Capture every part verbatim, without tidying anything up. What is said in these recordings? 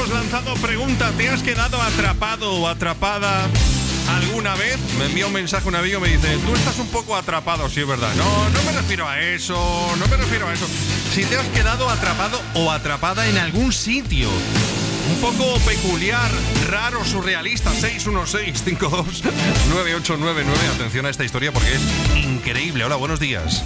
hemos lanzado pregunta. ¿Te has quedado atrapado o atrapada alguna vez? Me envía un mensaje un amigo, me dice, tú estás un poco atrapado, sí, es verdad. No, no me refiero a eso, no me refiero a eso. Si te has quedado atrapado o atrapada en algún sitio un poco peculiar, raro, surrealista. Seis uno seis, cinco dos, nueve ocho nueve nueve. Atención a esta historia porque es increíble. Hola, buenos días.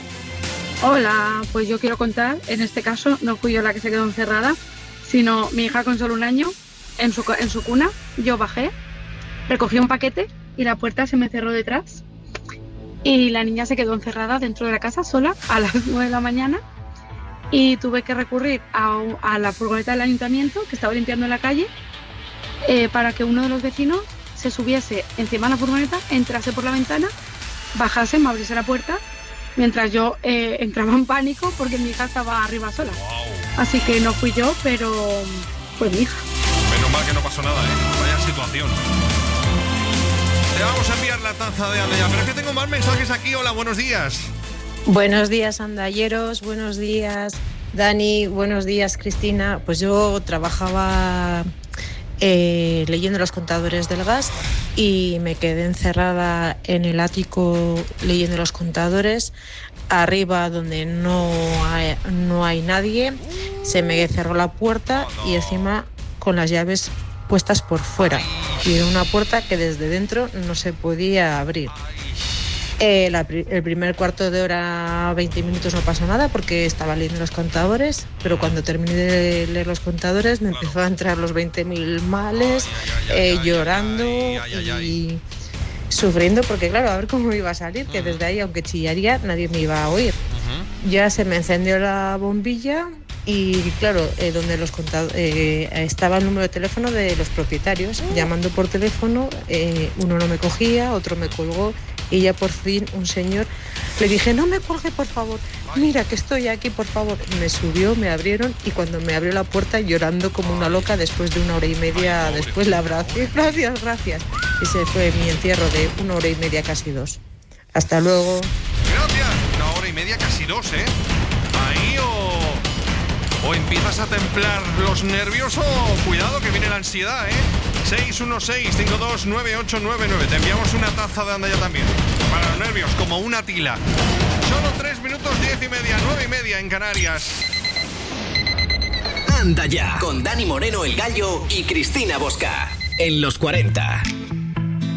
Hola, pues yo quiero contar, en este caso no fui yo la que se quedó encerrada, sino mi hija con solo un año en su, en su cuna. Yo bajé, recogí un paquete y la puerta se me cerró detrás y la niña se quedó encerrada dentro de la casa sola a las nueve de la mañana y tuve que recurrir a, a la furgoneta del ayuntamiento que estaba limpiando en la calle eh, para que uno de los vecinos se subiese encima de la furgoneta, entrase por la ventana, bajase, me abriese la puerta mientras yo eh, entraba en pánico porque mi hija estaba arriba sola. Wow. Así que no fui yo, pero fue mi hija. Menos mal que no pasó nada, ¿eh? Vaya situación. Te vamos a enviar la taza de Andaya, pero es que tengo más mensajes aquí. Hola, buenos días. Buenos días, andalleros. Buenos días, Dani. Buenos días, Cristina. Pues yo trabajaba eh, leyendo los contadores del gas y me quedé encerrada en el ático leyendo los contadores. Arriba, donde no hay, no hay nadie, se me cerró la puerta y encima con las llaves puestas por fuera. Y era una puerta que desde dentro no se podía abrir. Eh, la, el primer cuarto de hora, veinte minutos, no pasó nada porque estaba leyendo los contadores, pero cuando terminé de leer los contadores me empezó a entrar los veinte mil males, eh, llorando y sufriendo porque claro, a ver cómo iba a salir, que desde ahí, aunque chillaría, nadie me iba a oír. Ya se me encendió la bombilla y claro, eh, donde los contado- eh, estaba el número de teléfono de los propietarios, llamando por teléfono, eh, uno no me cogía, otro me colgó y ya por fin un señor, le dije, no me cuelgue por favor, mira que estoy aquí por favor. Me subió, me abrieron y cuando me abrió la puerta llorando como una loca, después de una hora y media después la abracé, gracias, gracias. Ese fue mi entierro de una hora y media, casi dos. Hasta luego. Gracias. Una hora y media, casi dos, ¿eh? Ahí o... o empiezas a templar los nervios o cuidado que viene la ansiedad, ¿eh? seis uno seis, cinco dos nueve ocho nueve nueve. Te enviamos una taza de Andaya también. Para los nervios, como una tila. Solo tres minutos, diez y media, nueve y media en Canarias. Andaya, con Dani Moreno, el Gallo y Cristina Bosca. En los cuarenta.